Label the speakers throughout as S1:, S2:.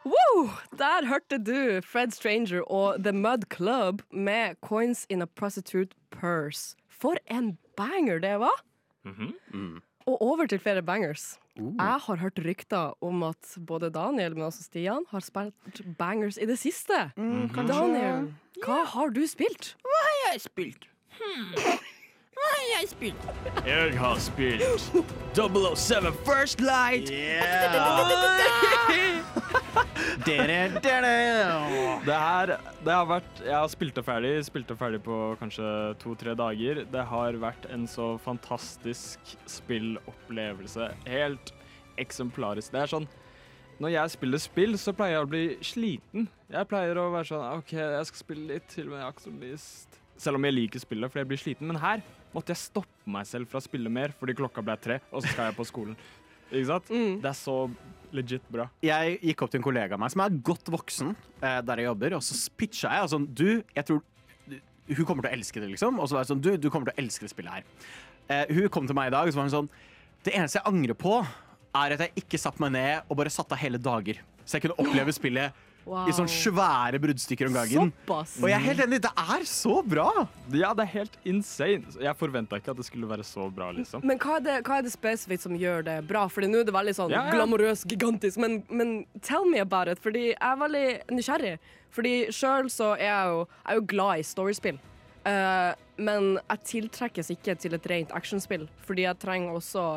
S1: Wow! Der hørte du Fred Stranger og The Mud Club med Coins in a Prostitute Purse. For en banger det var! Og over til flere bangers. Jeg har hørt rykter om at både Daniel, men også Stian, har spilt bangers i det siste. Daniel, hva har du spilt?
S2: Jeg har spilt 007 First Light.
S3: Jeg har spilt det ferdig på kanskje 2-3 dager. Det har vært en så fantastisk spillopplevelse. Helt eksemplarisk. Det er sånn, når jeg spiller spill, så pleier jeg å bli sliten. Jeg pleier å være sånn, ok, jeg skal spille litt til, men jeg har ikke så lyst. Selv om jeg liker spillet, fordi jeg blir sliten. Men her måtte jeg stoppe meg selv fra å spille mer, fordi klokka ble 3, og så skal jeg på skolen. Ikke sant? Det er så legit bra.
S4: Jeg gikk opp til en kollega av meg som er godt voksen der jeg jobber, og så pitcha jeg og sånn, jeg tror hun kommer til å elske det liksom, og så var jeg sånn, du kommer til å elske det spillet her. Hun kom til meg i dag, og så var hun sånn, det eneste jeg angrer på er at jeg ikke satt meg ned og bare satt av hele dager, så jeg kunne oppleve spillet i sånne svære bruddstykker om gangen.
S1: Såpass.
S4: Og jeg er helt enig, det er så bra.
S3: Ja, det er helt insane. Jeg forventet ikke at det skulle være så bra, liksom.
S1: Men hva er det spesifikt som gjør det bra? Fordi nå er det veldig sånn glamorøs, gigantisk, men tell me about it, fordi jeg er veldig nysgjerrig. Fordi selv så er jeg jo glad i storyspill. Men jeg tiltrekkes ikke til et rent actionspill, fordi jeg trenger også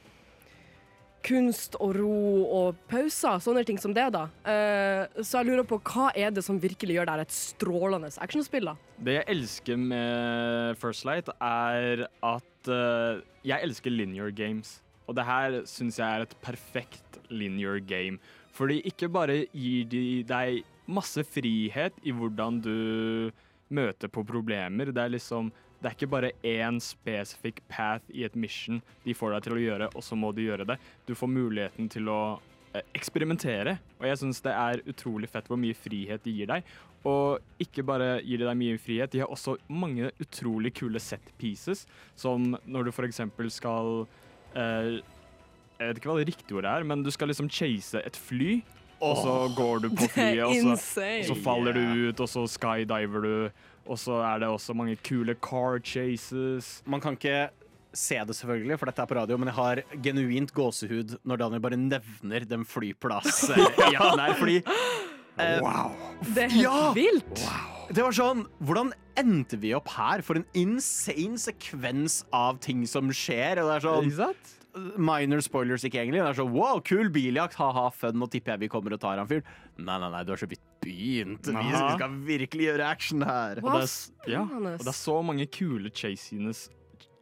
S1: kunst og ro og pauser, sånne ting som det da. Så jeg lurer på, hva er det som virkelig gjør det et strålende actionspill da?
S3: Det jeg elsker med First Light er at jeg elsker linear games. Og det her synes jeg er et perfekt linear game. Fordi ikke bare gir de deg masse frihet i hvordan du møter på problemer. Det er ikke bare én spesifikk path i et mission de får deg til å gjøre, og så må du gjøre det. Du får muligheten til å eksperimentere, og jeg synes det er utrolig fett hvor mye frihet de gir deg. Og ikke bare gir de deg mye frihet, de har også mange utrolig kule set pieces, som når du for eksempel skal, jeg vet ikke hva det riktige ordet er, men du skal liksom chase et fly, og så går du på flyet, og så faller du ut, og så skydiver du. Og så er det også mange kule car chases.
S4: Man kan ikke se det selvfølgelig, for dette er på radio, men jeg har genuint gåsehud når Daniel bare nevner den flyplass-jakten her, fordi wow.
S1: Det er helt vilt.
S4: Wow. Det var sånn, hvordan endte vi opp her for en insane sekvens av ting som skjer? Og det er sånn, minor spoilers ikke egentlig. Det er sånn, wow, kul biljakt, haha, fun, og tipper jeg vi kommer og tar han fyr. Nei, du har så vidt begynt. Vi skal virkelig gjøre action her.
S3: Og det er så mange kule chase scenes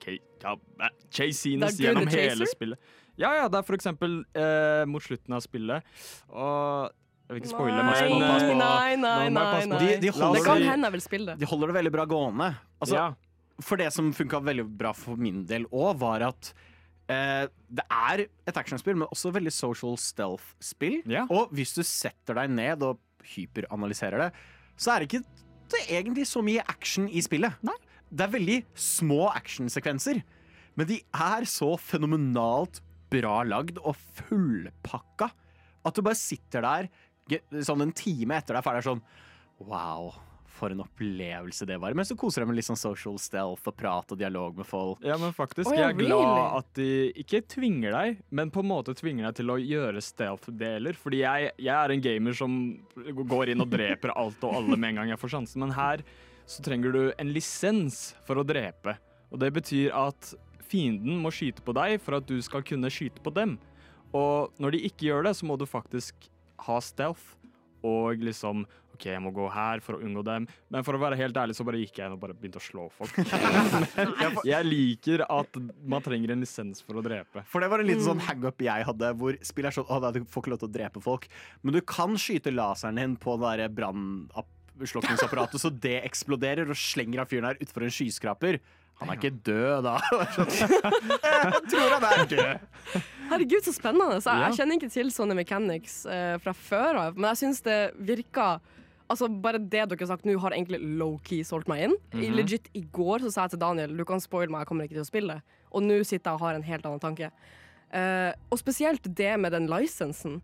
S3: gjennom hele spillet. Ja, det er for eksempel mot slutten av spillet. Og jeg vil ikke spoile,
S1: Nei. Det kan hende jeg vil spille det.
S4: De holder det veldig bra gående. Altså, for det som funket veldig bra for min del også, var at det er et actionspill, men også veldig social stealth-spill. Og hvis du setter deg ned og hyperanalyserer det, så er det ikke egentlig så mye action i spillet. Nei. Det er veldig små actionsekvenser, men de er så fenomenalt bra lagd og fullpakka at du bare sitter der sånn en time etter deg, for det er sånn, wow, for en opplevelse det var. Men så koser jeg med litt sånn social stealth og prat og dialog med folk.
S3: Ja, men faktisk, jeg er glad at de ikke tvinger deg, men på en måte tvinger deg til å gjøre stealth-deler. Fordi jeg er en gamer som går inn og dreper alt og alle med en gang jeg får sjansen. Men her så trenger du en lisens for å drepe. Og det betyr at fienden må skyte på deg for at du skal kunne skyte på dem. Og når de ikke gjør det, så må du faktisk ha stealth. Og liksom, ok, jeg må gå her for å unngå dem. Men for å være helt ærlig, så bare gikk jeg inn og bare begynte å slå folk. Jeg liker at man trenger en lisens for å drepe.
S4: For det var en liten sånn hang-up jeg hadde, hvor spillet er sånn, du får ikke lov til å drepe folk. Men du kan skyte laseren din på det der brannslukningsapparatet, så det eksploderer og slenger av fyren her utfor en skyskraper. Han er ikke død, da. Jeg tror han er død.
S1: Herregud, så spennende. Så jeg kjenner ikke til sånne mechanics fra før av, men jeg synes det virker... Altså, bare det dere har sagt nå har egentlig low-key solgt meg inn. Legit, i går så sa jeg til Daniel, du kan spoile meg, jeg kommer ikke til å spille. Og nå sitter jeg og har en helt annen tanke. Og spesielt det med den lisensen.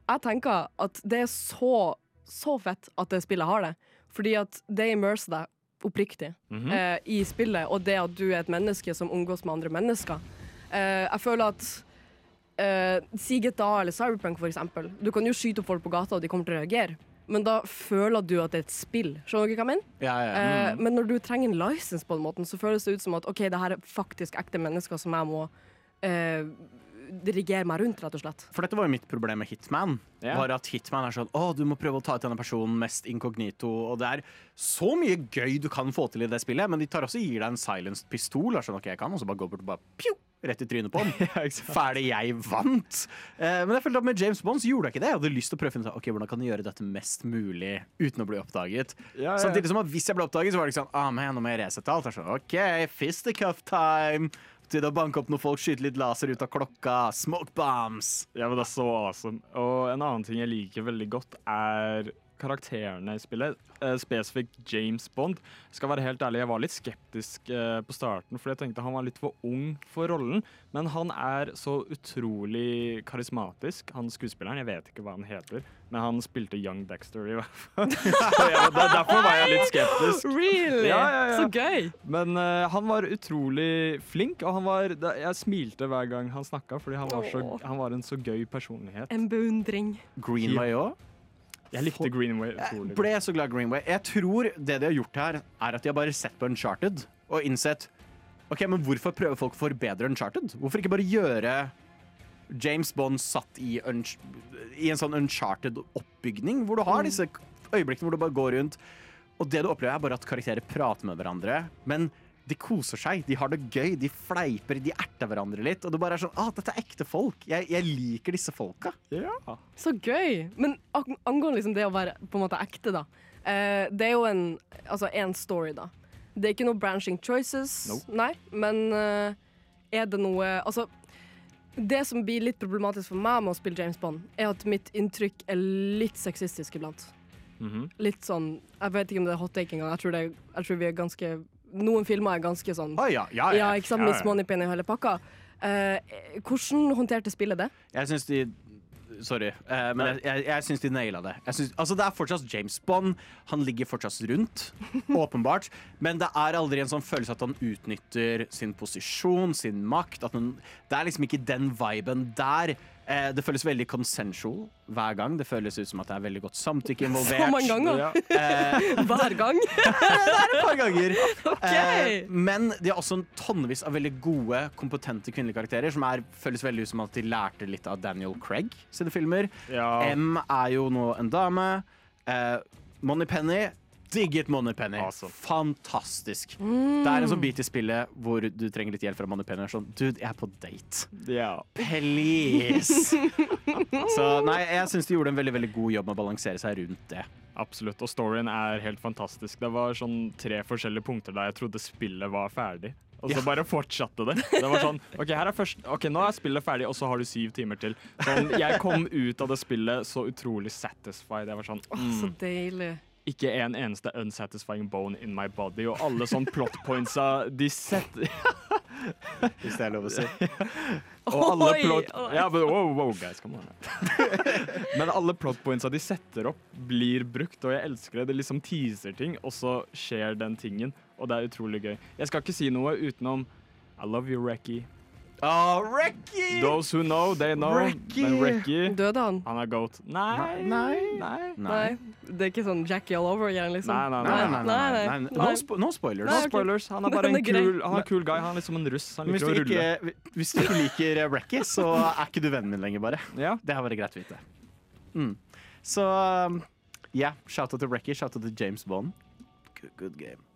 S1: jeg tenker at det er så fett at det spillet har det. Fordi at det immerser deg oppriktig i spillet, og det at du er et menneske som omgås med andre mennesker. Jeg føler at si GTA eller Cyberpunk for eksempel, du kan jo skyte opp folk på gata og de kommer til å reagere, men da føler du at det er et spill. Skjønner du ikke hva jeg mener?
S4: Ja.
S1: Men når du trenger en license på den måten, så føles det ut som at ok, det her er faktisk ekte mennesker som jeg må dirigere meg rundt, rett og slett.
S4: For dette var jo mitt problem med Hitman. Var at Hitman er sånn, du må prøve å ta ut denne personen mest inkognito, og det er så mye gøy du kan få til i det spillet, men de tar også gir deg en silenced pistol, og sånn, ok, jeg kan også bare gå bort og bare pju, rett i trynet på den. Ferdig, jeg vant. Men jeg følte at med James Bond så gjorde jeg ikke det. Jeg hadde lyst til å prøve å finne ut, ok, hvordan kan jeg gjøre dette mest mulig uten å bli oppdaget. Samtidig som at hvis jeg ble oppdaget, så var det ikke sånn, men nå må jeg resette alt. Det er sånn, ok, fisticuff time. Til å banke opp når folk skyter litt laser ut av klokka. Smoke bombs.
S3: Ja, men det er så awesome. Og en annen ting jeg liker veldig godt er karakterene i spillet. Spesifikt James Bond. Jeg skal være helt ærlig, jeg var litt skeptisk på starten, fordi jeg tenkte han var litt for ung for rollen. Men han er så utrolig karismatisk. Han skuespilleren, jeg vet ikke hva han heter, men han spilte Young Dexter i hvert fall. Derfor var jeg litt skeptisk.
S1: Really?
S3: Ja.
S1: Så gøy.
S3: Men han var utrolig flink, og jeg smilte hver gang han snakket, fordi han var en så gøy personlighet.
S1: En beundring.
S4: Greenway også?
S3: Jeg likte Greenway utrolig.
S4: Jeg ble så glad i Greenway. Jeg tror det de har gjort her, er at de har bare sett på Uncharted og innsett ok, men hvorfor prøver folk å forbedre Uncharted? Hvorfor ikke bare gjøre James Bond satt i en sånn Uncharted-oppbygning, hvor du har disse øyeblikkene hvor du bare går rundt, og det du opplever er bare at karakterer prater med hverandre, men de koser seg, de har det gøy, de fleiper, de erter hverandre litt, og det bare er sånn, dette er ekte folk. Jeg liker disse folka.
S3: Ja.
S1: Så gøy. Men angående liksom det å være på en måte ekte da, det er jo en story da. Det er ikke noe branching choices, nei, men er det noe, altså, det som blir litt problematisk for meg med å spille James Bond, er at mitt inntrykk er litt sexistisk iblant. Litt sånn, jeg vet ikke om det er hot take engang, jeg tror vi er ganske... Noen filmer er ganske sånn ikke sant, Miss Moneypenny og hele pakka. Hvordan håndterte spillet det?
S4: Jeg synes de men jeg synes de naila det. Altså, det er fortsatt James Bond. Han ligger fortsatt rundt, åpenbart. Men det er aldri en sånn følelse at han utnytter sin posisjon, sin makt. Det er liksom ikke den viben der. Det føles veldig consensual hver gang. Det føles ut som at det er veldig godt samtykke involvert.
S1: Så mange ganger? Hver gang?
S4: Det er et par ganger.
S1: Okay.
S4: Men de har også en tonnevis av veldig gode, kompetente kvinnelige karakterer, som føles veldig ut som at de lærte litt av Daniel Craig sine filmer. M er jo nå en dame. Moneypenny. Digget Moneypenny.
S3: Awesome.
S4: Fantastisk. Det er en sånn bit i spillet hvor du trenger litt hjelp fra Moneypenny. Sånn, dude, jeg er på date. Please! Så nei, jeg synes de gjorde en veldig, veldig god jobb med å balansere seg rundt det.
S3: Absolutt, og storyen er helt fantastisk. Det var sånn 3 forskjellige punkter der jeg trodde spillet var ferdig. Og så bare fortsatte det. Det var sånn, nå er spillet ferdig, og så har du 7 timer til. Sånn, jeg kom ut av det spillet så utrolig satisfied. Jeg var sånn,
S1: så deilig.
S3: Ikke en eneste unsatisfying bone in my body, og alle sånne plot pointsa de setter...
S4: Hvis det er lov å si.
S3: Og alle plot... Ja, men wow, guys, come on. Men alle plot pointsa de setter opp blir brukt, og jeg elsker det. Det liksom teaser ting, og så skjer den tingen, og det er utrolig gøy. Jeg skal ikke si noe utenom I love you, Reki.
S4: Reki!
S3: Those who know, they know. Men Reki,
S1: døde han?
S3: Han er goat. Nei.
S1: Det er ikke sånn Jackie all over igjen, liksom?
S4: Nei. No spoilers.
S3: No spoilers. Han er bare en kul guy. Han er liksom en russ. Han liker å rulle.
S4: Hvis du ikke liker Reki, så er ikke du vennen min lenger, bare. Det har vært greit å vite. Så, shout out til Reki, shout out til James Bond. Good game.